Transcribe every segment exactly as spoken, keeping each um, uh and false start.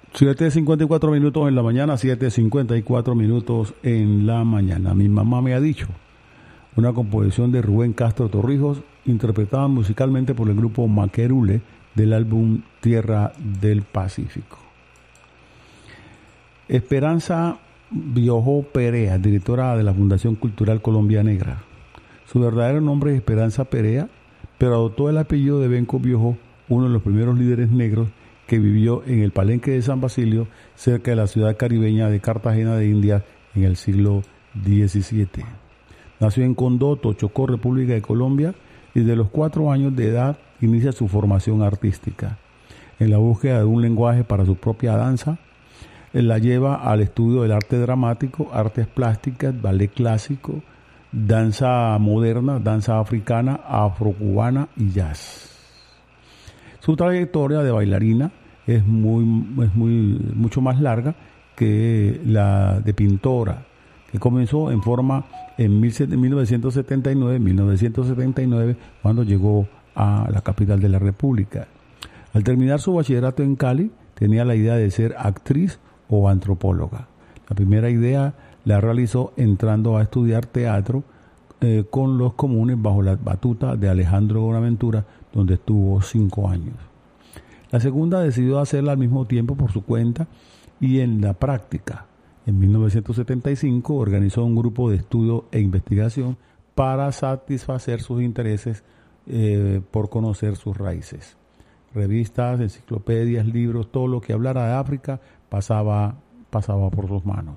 siete cincuenta y cuatro minutos en la mañana, siete cincuenta y cuatro minutos en la mañana. Mi mamá me ha dicho, una composición de Rubén Castro Torrijos, interpretada musicalmente por el grupo Maquerule del álbum Tierra del Pacífico. Esperanza Biojó Perea, directora de la Fundación Cultural Colombia Negra. Su verdadero nombre es Esperanza Perea, pero adoptó el apellido de Benco Biojó, uno de los primeros líderes negros que vivió en el Palenque de San Basilio, cerca de la ciudad caribeña de Cartagena de Indias en el siglo diecisiete. Nació en Condoto, Chocó, República de Colombia, y desde los cuatro años de edad inicia su formación artística. En la búsqueda de un lenguaje para su propia danza, él la lleva al estudio del arte dramático, artes plásticas, ballet clásico, danza moderna, danza africana, afrocubana y jazz. Su trayectoria de bailarina es muy, es muy, mucho más larga que la de pintora, que comenzó en forma en mil novecientos setenta y nueve, cuando llegó a la capital de la República. Al terminar su bachillerato en Cali, tenía la idea de ser actriz o antropóloga. La primera idea la realizó entrando a estudiar teatro eh, con los comunes bajo la batuta de Alejandro Bonaventura, donde estuvo cinco años. La segunda decidió hacerla al mismo tiempo por su cuenta y en la práctica. En mil novecientos setenta y cinco organizó un grupo de estudio e investigación para satisfacer sus intereses eh, por conocer sus raíces. Revistas, enciclopedias, libros, todo lo que hablara de África pasaba, pasaba por sus manos.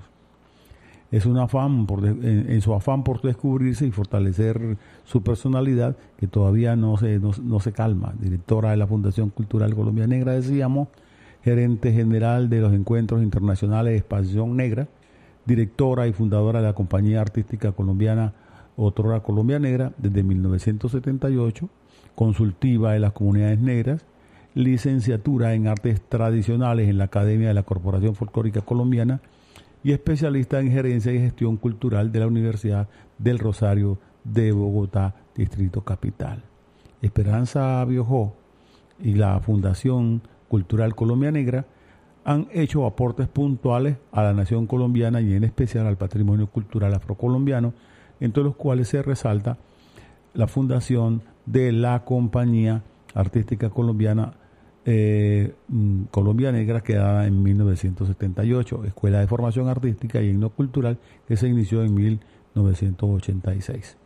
Es un afán por de, en, en su afán por descubrirse y fortalecer su personalidad, que todavía no se, no, no se calma. Directora de la Fundación Cultural Colombia Negra, decíamos, gerente general de los encuentros internacionales de expansión negra, directora y fundadora de la compañía artística colombiana Otrora Colombia Negra desde mil novecientos setenta y ocho, consultiva de las comunidades negras, licenciatura en artes tradicionales en la Academia de la Corporación Folclórica Colombiana y especialista en gerencia y gestión cultural de la Universidad del Rosario de Bogotá, Distrito Capital. Esperanza Biojó y la Fundación Cultural Colombia Negra han hecho aportes puntuales a la nación colombiana y en especial al patrimonio cultural afrocolombiano, entre los cuales se resalta la fundación de la Compañía Artística Colombiana eh, Colombia Negra, creada en mil novecientos setenta y ocho, Escuela de Formación Artística y Etnocultural, que se inició en mil novecientos ochenta y seis.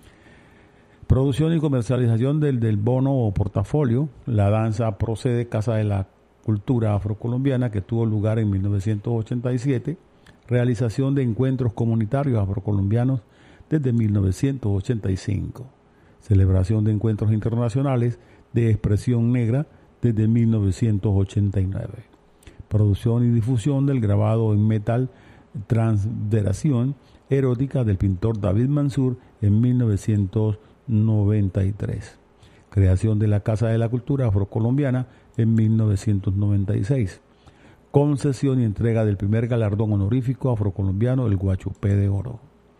Producción y comercialización del, del bono o portafolio. La danza procede Casa de la Cultura Afrocolombiana, que tuvo lugar en mil novecientos ochenta y siete. Realización de encuentros comunitarios afrocolombianos desde mil novecientos ochenta y cinco. Celebración de encuentros internacionales de expresión negra desde mil novecientos ochenta y nueve. Producción y difusión del grabado en metal Transfederación Erótica del pintor David Mansur en mil novecientos noventa y tres. Creación de la Casa de la Cultura Afrocolombiana en mil novecientos noventa y seis. Concesión y entrega del primer galardón honorífico afrocolombiano, el Guachupé de Oro.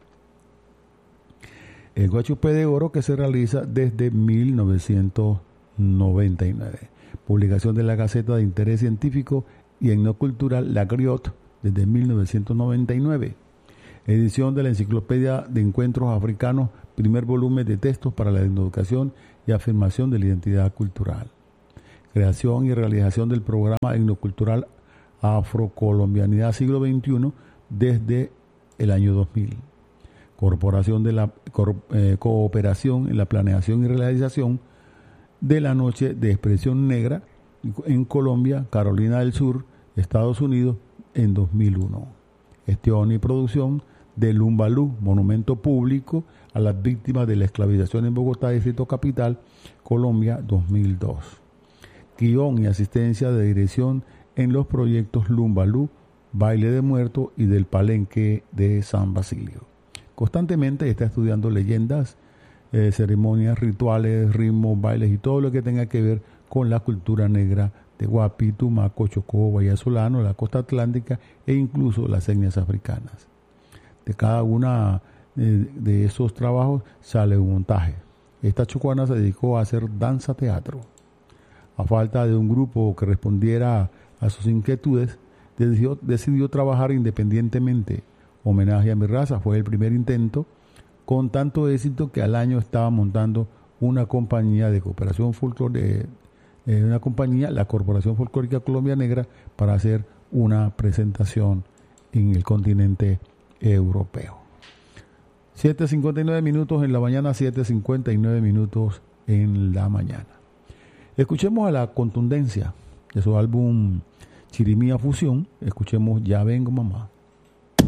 El Guachupé de Oro, que se realiza desde mil novecientos noventa y nueve. Publicación de la Gaceta de Interés Científico y Etnocultural La Griot desde mil novecientos noventa y nueve. Edición de la Enciclopedia de Encuentros Africanos, primer volumen de textos para la educación y afirmación de la identidad cultural. Creación y realización del programa etnocultural Afrocolombianidad Siglo veintiuno desde el año dos mil. Corporación de la cor, eh, cooperación en la planeación y realización de la Noche de Expresión Negra en Colombia, Carolina del Sur, Estados Unidos, en dos mil uno. Gestión y producción de Lumbalú, monumento público a las víctimas de la esclavización en Bogotá, Distrito Capital, Colombia, dos mil dos. Guión y asistencia de dirección en los proyectos Lumbalú, Baile de Muerto y del Palenque de San Basilio. Constantemente está estudiando leyendas, eh, ceremonias, rituales, ritmos, bailes y todo lo que tenga que ver con la cultura negra de Guapi, Tumaco, Chocó, Vallesolano, la costa atlántica e incluso las etnias africanas. De cada una de, de esos trabajos sale un montaje. Esta chocuana se dedicó a hacer danza teatro. A falta de un grupo que respondiera a sus inquietudes, decidió, decidió trabajar independientemente. Homenaje a mi raza fue el primer intento, con tanto éxito que al año estaba montando una compañía de cooperación folclórica, eh, una compañía, la Corporación Folclórica Colombia Negra, para hacer una presentación en el continente europeo. siete cincuenta y nueve minutos en la mañana, siete cincuenta y nueve minutos en la mañana. Escuchemos a La Contundencia de su álbum Chirimía Fusión. Escuchemos Ya Vengo Mamá.